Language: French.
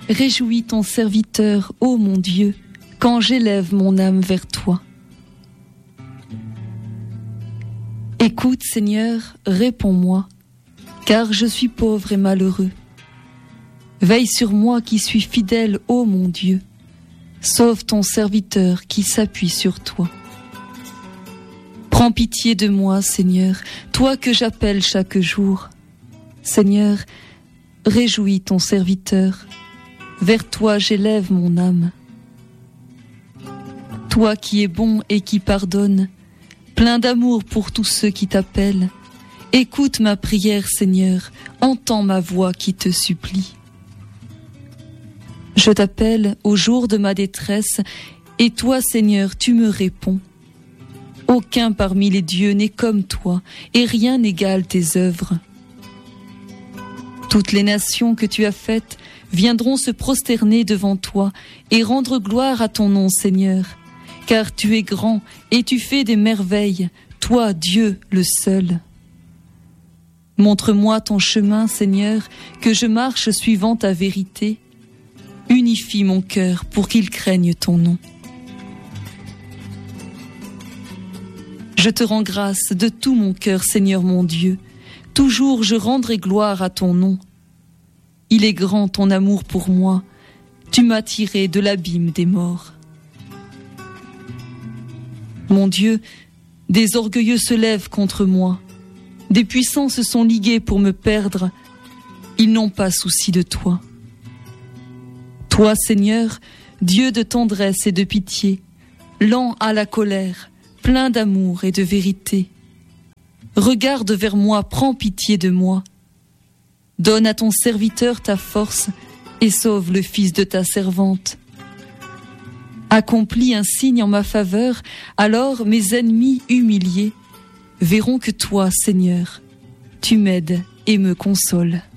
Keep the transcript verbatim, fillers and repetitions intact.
Réjouis ton serviteur, ô mon Dieu, quand j'élève mon âme vers toi. Écoute, Seigneur, réponds-moi, car je suis pauvre et malheureux. Veille sur moi qui suis fidèle, ô mon Dieu. Sauve ton serviteur qui s'appuie sur toi. Prends pitié de moi, Seigneur, toi que j'appelle chaque jour. Seigneur, réjouis ton serviteur. Vers toi j'élève mon âme. Toi qui es bon et qui pardonne, plein d'amour pour tous ceux qui t'appellent, écoute ma prière, Seigneur, entends ma voix qui te supplie. Je t'appelle au jour de ma détresse, et toi, Seigneur, tu me réponds. Aucun parmi les dieux n'est comme toi, et rien n'égale tes œuvres. Toutes les nations que tu as faites viendront se prosterner devant toi et rendre gloire à ton nom, Seigneur, car tu es grand et tu fais des merveilles, toi, Dieu, le seul. Montre-moi ton chemin, Seigneur, que je marche suivant ta vérité. Unifie mon cœur pour qu'il craigne ton nom. Je te rends grâce de tout mon cœur, Seigneur mon Dieu. Toujours je rendrai gloire à ton nom. Il est grand ton amour pour moi. Tu m'as tiré de l'abîme des morts. Mon Dieu, des orgueilleux se lèvent contre moi. Des puissants se sont ligués pour me perdre. Ils n'ont pas souci de toi. Toi, Seigneur, Dieu de tendresse et de pitié, lent à la colère, plein d'amour et de vérité. Regarde vers moi, prends pitié de moi. Donne à ton serviteur ta force et sauve le fils de ta servante. Accomplis un signe en ma faveur, alors mes ennemis humiliés verront que toi, Seigneur, tu m'aides et me consoles.